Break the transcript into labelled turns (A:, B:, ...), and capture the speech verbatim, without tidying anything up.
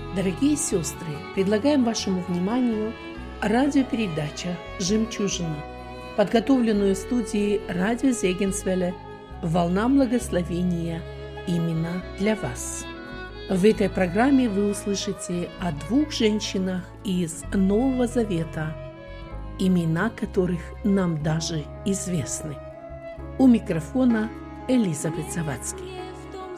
A: Дорогие сестры, предлагаем вашему вниманию радиопередача «Жемчужина», подготовленную в студии радио Зегенсвелле «Волна благословения» именно для вас. В этой программе вы услышите о двух женщинах из Нового Завета, имена которых нам даже известны. У микрофона Элизабет Завадский.